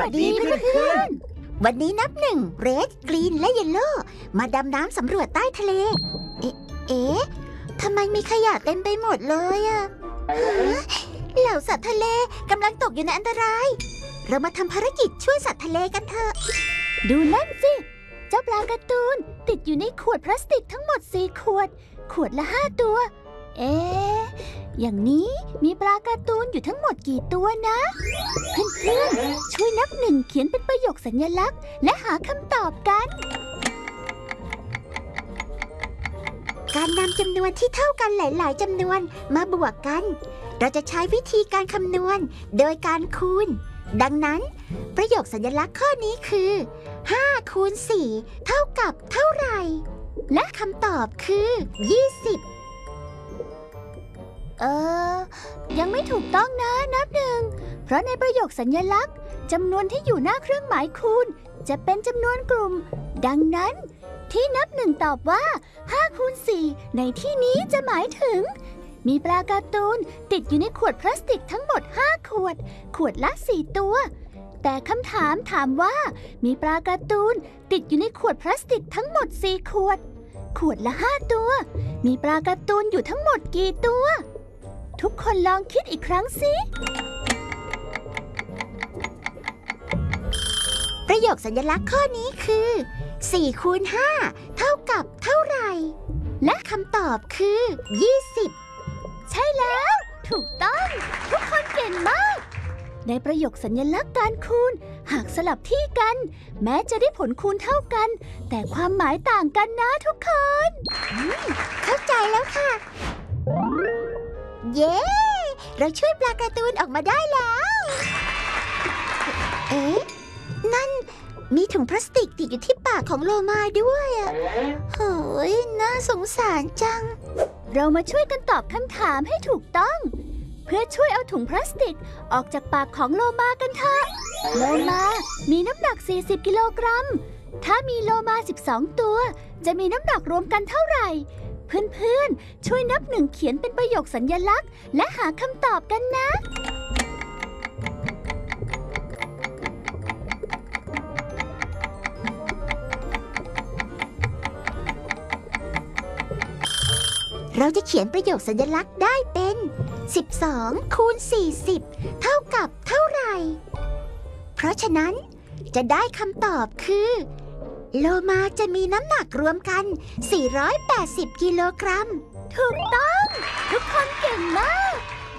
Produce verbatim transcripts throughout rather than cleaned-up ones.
วัสดีเพื่อนๆวันนี้นับหนึ่งเรดกรีนและเยลโล่มาดำน้ำสำรวจใต้ทะเลเอ๊ะเอ๊ะทำไมมีขยะเต็มไปหมดเลยอะเหล่าสัตว์ทะเลกำลังตกอยู่ในอันตรายเรามาทำภารกิจช่วยสัตว์ทะเลกันเถอะดูนั่นสิเจ้าปลาการ์ตูนติดอยู่ในขวดพลาสติกทั้งหมดสี่ขวดขวดละห้าตัวเอ๊ะอย่างนี้มีปลาการ์ตูนอยู่ทั้งหมดกี่ตัวนะเพื่อนๆช่วยนับหนึ่งเขียนเป็นประโยคสัญลักษณ์และหาคำตอบกันการนำจำนวนที่เท่ากันหลายๆจำนวนมาบวกกันเราจะใช้วิธีการคำนวณโดยการคูณดังนั้นประโยคสัญลักษณ์ข้อนี้คือห้าคูณสี่เท่ากับเท่าไหร่และคำตอบคือยี่สิบเออยังไม่ถูกต้องนะนับหนึ่งเพราะในประโยคสัญลักษณ์จำนวนที่อยู่หน้าเครื่องหมายคูณจะเป็นจำนวนกลุ่มดังนั้นที่นับหนึ่งตอบว่าห้าคูณสี่ในที่นี้จะหมายถึงมีปลาการ์ตูนติดอยู่ในขวดพลาสติกทั้งหมดห้าขวดขวดละสี่ตัวแต่คำถามถามว่ามีปลาการ์ตูนติดอยู่ในขวดพลาสติกทั้งหมดสี่ขวดขวดละห้าตัวมีปลาการ์ตูนอยู่ทั้งหมดกี่ตัวทุกคนลองคิดอีกครั้งสิประโยคสัญลักษณ์ข้อนี้คือสี่คูณห้าเท่ากับเท่าไหร่และคำตอบคือยี่สิบใช่แล้วถูกต้องทุกคนเก่งมากในประโยคสัญลักษณ์การคูณหากสลับที่กันแม้จะได้ผลคูณเท่ากันแต่ความหมายต่างกันนะทุกคนเข้าใจแล้วค่ะเย้เราช่วยปลาการ์ตูนออกมาได้แล้วเอ๊ะนั่นมีถุงพลาสติกติดอยู่ที่ปากของโลมาด้วยอ่ะโหยน่าสงสารจังเรามาช่วยกันตอบคำถามให้ถูกต้องเพื่อช่วยเอาถุงพลาสติกออกจากปากของโลมากันเถอะโลมามีน้ำหนักสี่สิบกิโลกรัมถ้ามีโลมาสิบสองตัวจะมีน้ำหนักรวมกันเท่าไหร่เพื่อนๆช่วยนับหนึ่งเขียนเป็นประโยคสัญลักษณ์และหาคำตอบกันนะเราจะเขียนประโยคสัญลักษณ์ได้เป็นสิบสองคูณสี่สิบเท่ากับเท่าไหร่เพราะฉะนั้นจะได้คำตอบคือโลมาจะมีน้ำหนักรวมกันสี่ร้อยแปดสิบกิโลกรัมถูกต้องทุกคนเก่งมาก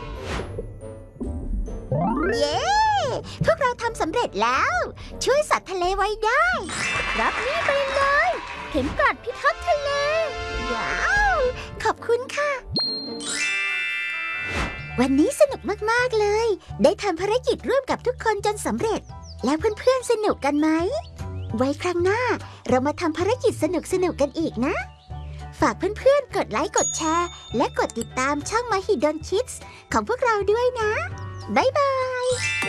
เย้พวกเราทำสำเร็จแล้วช่วยสัตว์ทะเลไว้ได้รับนี่ไปเลยเข็มกลัดพิทักษ์ทะเลว้าวขอบคุณค่ะวันนี้สนุกมากๆเลยได้ทำภารกิจร่วมกับทุกคนจนสำเร็จแล้วเพื่อนๆสนุกกันไหมไว้ครั้งหน้าเรามาทำภารกิจสนุกๆกันอีกนะฝากเพื่อนๆกดไลค์กดแชร์และกดติดตามช่อง Mahidol Kids ของพวกเราด้วยนะบ๊ายบาย